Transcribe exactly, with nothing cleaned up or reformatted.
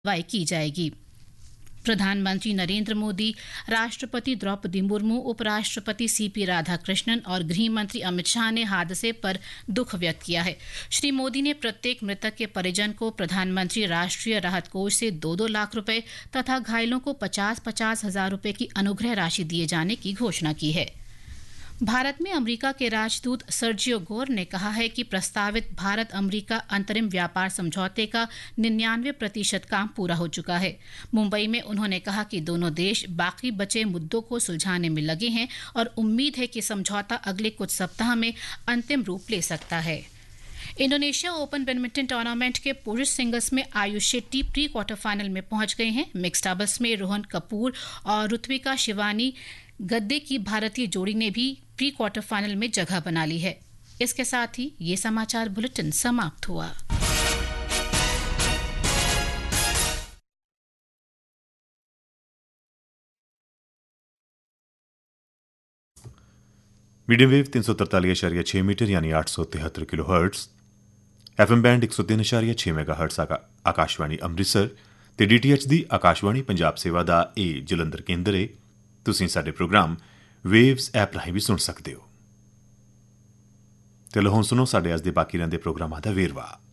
कार्रवाई की जाएगी। प्रधानमंत्री नरेंद्र मोदी, राष्ट्रपति द्रौपदी मुर्मू, उपराष्ट्रपति सीपी राधाकृष्णन और गृह मंत्री अमित शाह ने हादसे पर दुख व्यक्त किया है। श्री मोदी ने प्रत्येक मृतक के परिजन को प्रधानमंत्री राष्ट्रीय राहत कोष से दो दो लाख रुपए तथा घायलों को पचास पचास हजार रुपए की अनुग्रह राशि दिए जाने की घोषणा की है। भारत में अमेरिका के राजदूत सर्जियो गोर ने कहा है कि प्रस्तावित भारत अमेरिका अंतरिम व्यापार समझौते का निन्यानवे प्रतिशत काम पूरा हो चुका है। मुंबई में उन्होंने कहा कि दोनों देश बाकी बचे मुद्दों को सुलझाने में लगे हैं और उम्मीद है कि समझौता अगले कुछ सप्ताह में अंतिम रूप ले सकता है। इंडोनेशिया ओपन बैडमिंटन टूर्नामेंट के पुरुष सिंगल्स में Ayush Shetty pre quarter final में पहुंच गए हैं। मिक्स्ड डबल्स में रोहन कपूर और ऋत्विका शिवानी गद्दे की भारतीय जोड़ी ने भी प्री क्वार्टर फाइनल में जगह बना ली है। इसके साथ ही ये समाचार बुलेटिन समाप्त हुआ। मीडियम वेव तीन सौ तरतालीस इशारिया छह मीटर यानी आठ सौ तिहत्तर kilo hertz, F M band एक सौ तीन इशारिया छह मेगा हर्ट्स आकाशवाणी अमृतसर ते डी टी एच दी आकाशवाणी पंजाब सेवा दा ए जलंधर केंद्र है। तुसीं साडे प्रोग्राम वेव्स ऐप राਹੀਂ भी सुन सकते हो। ते लो हुण सुनो साडे अज दे बाकी रहिंदे प्रोग्रामां दा वेरवा।